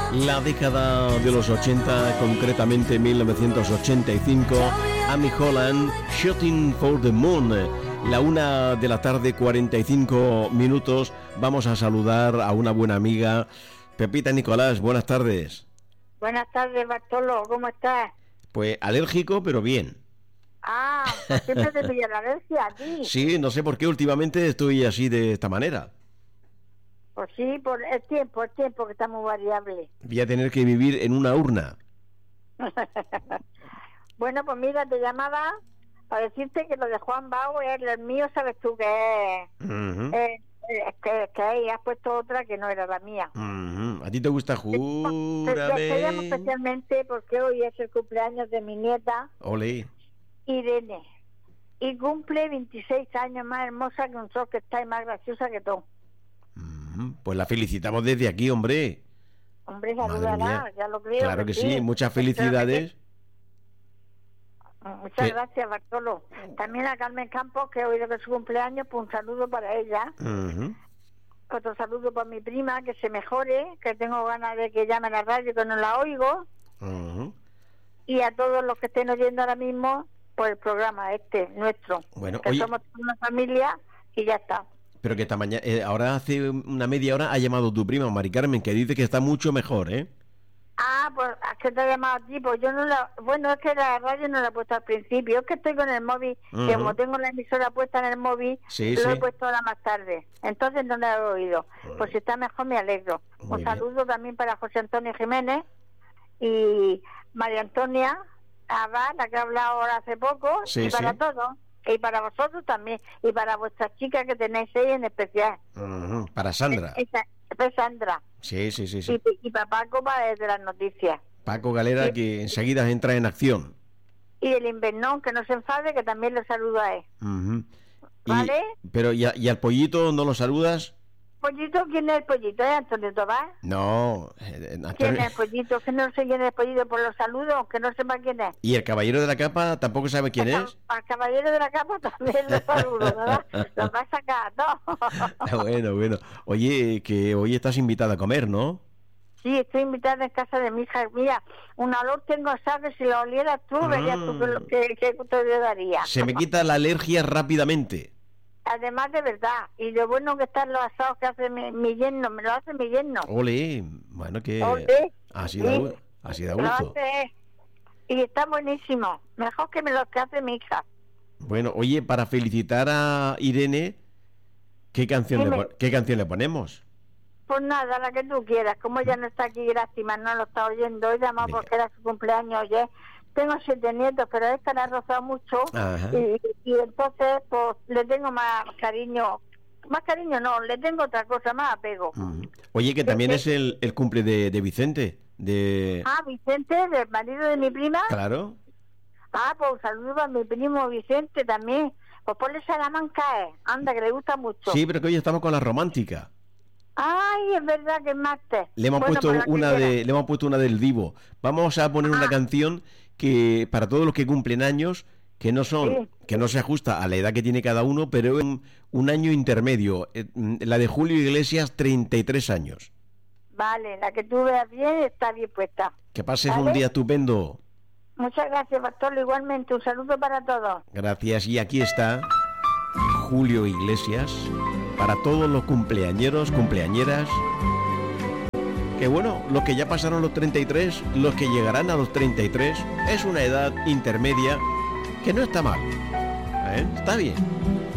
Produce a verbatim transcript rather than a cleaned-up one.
La década de los ochenta, concretamente mil novecientos ochenta y cinco, Amy Holland, Shooting for the Moon. La una de la tarde, cuarenta y cinco minutos. Vamos a saludar a una buena amiga, Pepita Nicolás. Buenas tardes. Buenas tardes, Bartolo. ¿Cómo estás? Pues alérgico, pero bien. Ah, pues siempre te pilla la alergia a ti. Sí, no sé por qué últimamente estoy así de esta manera. Pues sí, por el tiempo, el tiempo que está muy variable. Voy a tener que vivir en una urna. Bueno, pues mira, te llamaba para decirte que lo de Juan Bau es el mío, sabes tú que es. Uh-huh. eh, eh, que, que ahí has puesto otra que no era la mía. Uh-huh. ¿A ti te gusta? Te, Júrame. te llamo especialmente porque hoy es el cumpleaños de mi nieta, Ole. Irene. Y cumple veintiséis años, más hermosa que un sol que está y más graciosa que tú. Uh-huh. Pues la felicitamos desde aquí, hombre. Hombre, Madre salúdala, mía. ya lo creo. Claro que sí, muchas felicidades. Muchas Sí. gracias, Bartolo. También a Carmen Campos, que hoy es su cumpleaños, pues un saludo para ella. Uh-huh. Otro saludo para mi prima, que se mejore, que tengo ganas de que llame a la radio, que no la oigo. Uh-huh. Y a todos los que estén oyendo ahora mismo, pues el programa este, nuestro. Bueno, que oye, somos una familia y ya está. pero que esta mañana, eh, ahora hace una media hora ha llamado tu prima, Mari Carmen, que dice que está mucho mejor, ¿eh? Ah, pues es que te he llamado a ti, pues yo no la... Bueno, es que la radio no la he puesto al principio, es que estoy con el móvil, Uh-huh. que como tengo la emisora puesta en el móvil, Sí, lo sí. he puesto ahora más tarde, entonces no la he oído. Pues si está mejor me alegro. Muy Un bien. saludo también para José Antonio Jiménez y María Antonia Abad, la que ha hablado ahora hace poco, Sí, y para sí. todos, y para vosotros también, y para vuestras chicas que tenéis ahí en especial. Uh-huh. Para Sandra. Esa, esa Sandra. Sí, sí, sí, sí. Y, y para Paco para desde las noticias. Paco Galera, Sí. que enseguida entra en acción. Y el invernón, que no se enfade, que también lo saludo a él. Uh-huh. Y- ¿Vale? Pero, ¿y, a- ¿y al pollito no lo saludas? ¿Pollito? ¿Quién es el pollito? ¿Es Antonio Tomás? No. eh, ¿Quién Antonio- es el pollito? Que no sé quién es el pollito por los saludos, que no sepa quién es. ¿Y el caballero de la capa tampoco sabe quién Al, es? al caballero de la capa también lo saludo, ¿verdad? Lo va a sacar, ¿no? Ah, bueno, bueno. Oye, que hoy estás invitada a comer, ¿no? Sí, estoy invitada en casa de mi hija. Mira, un olor tengo, ¿sabes? Si lo olieras tú, verías tú que, lo- que, que gusto te daría. Se me quita la alergia rápidamente. Además, de verdad. Y lo bueno que están los asados que hace mi, mi yerno, me lo hace mi yerno. Ole, bueno, que Ole. así da, Sí. gu- así da Lo gusto. hace, y está buenísimo. Mejor que me lo que hace mi hija. Bueno, oye, para felicitar a Irene, ¿qué canción, le, Dime. pon- ¿qué canción le ponemos? Pues nada, la que tú quieras. Como ella no está aquí, lástima, no lo está oyendo. He llamado Venga. porque era su cumpleaños, oye. Tengo siete nietos, pero esta la ha rozado mucho. Ajá. Y, y entonces, pues, le tengo más cariño. Más cariño no, le tengo otra cosa, más apego. Ujú. Oye, que también es el, el cumple de, de Vicente, de... Ah, Vicente, del marido de mi prima. Claro. Ah, pues un saludo a mi primo Vicente también. Pues ponle Salamanca, eh. Anda, que le gusta mucho. Sí, pero que hoy estamos con la romántica. Ay, es verdad que es martes. Le hemos Bueno, puesto pues la que una quiera. de, le hemos puesto una del Divo. Vamos a poner una Ah. canción que para todos los que cumplen años, que no son, Sí. que no se ajusta a la edad que tiene cada uno, pero es un, un año intermedio. Eh, mm, La de Julio Iglesias, treinta y tres años. Vale, la que tú veas bien está bien puesta. Que pases ¿Vale? un día estupendo. Muchas gracias, Bartolo. Igualmente, un saludo para todos. Gracias. Y aquí está Julio Iglesias para todos los cumpleañeros, cumpleañeras. Que bueno, los que ya pasaron los treinta y tres, los que llegarán a los treinta y tres, es una edad intermedia que no está mal. ¿Eh? Está bien.